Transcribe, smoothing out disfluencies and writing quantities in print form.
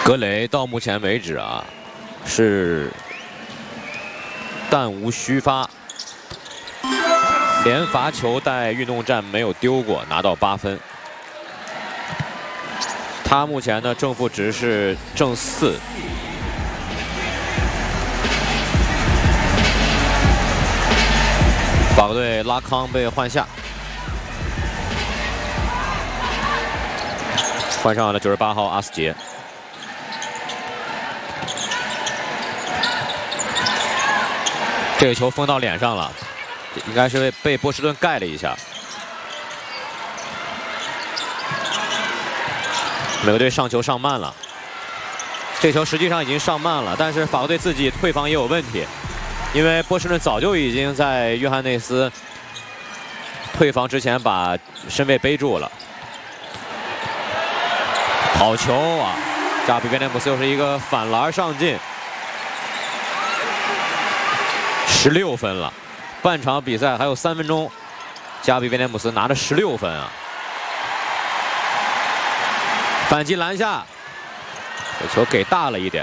格雷到目前为止啊，是弹无虚发，连罚球带运动战没有丢过，拿到8分。他目前的正负值是正4。法国队拉康被换下。 换上了98号阿斯杰，这个球封到脸上了，应该是被波士顿盖了一下。美国队上球上慢了，这球实际上已经上慢了，但是法国队自己退防也有问题，因为波士顿早就已经在约翰内斯退防之前把身位背住了。 好球啊！加比·威廉姆斯又是一个反篮上进，16分了。半场比赛还有3分钟，加比·威廉姆斯拿着16分啊！反击篮下，这球给大了一点。